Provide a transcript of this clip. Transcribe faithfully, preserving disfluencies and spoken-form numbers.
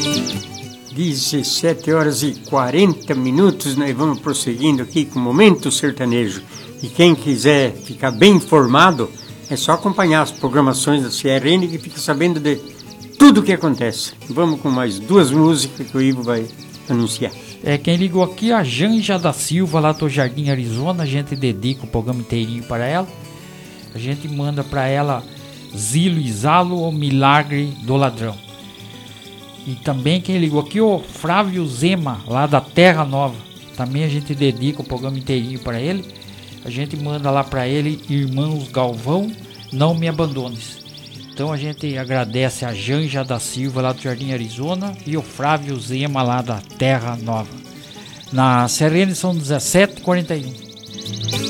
dezessete horas e quarenta minutos, nós vamos prosseguindo aqui com o Momento Sertanejo. E quem quiser ficar bem informado, é só acompanhar as programações da C R N que fica sabendo de tudo o que acontece. Vamos com mais duas músicas que o Ivo vai anunciar. É, quem ligou aqui é a Janja da Silva, lá do Jardim Arizona. A gente dedica o programa inteirinho para ela. A gente manda para ela Zilo e Zalo, o Milagre do Ladrão. E também quem ligou aqui, o Flávio Zema, lá da Terra Nova. Também a gente dedica o programa inteirinho para ele. A gente manda lá para ele, Irmãos Galvão, Não Me Abandones. Então a gente agradece a Janja da Silva, lá do Jardim Arizona, e o Flávio Zema, lá da Terra Nova. Na C R N são dezessete e quarenta e um.